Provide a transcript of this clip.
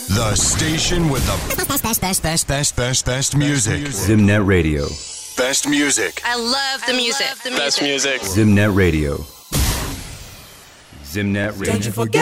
The station with the best music. Zimnet Radio. Best music. I love the music. Best music. Zimnet Radio. Zimnet Radio. Don't you forget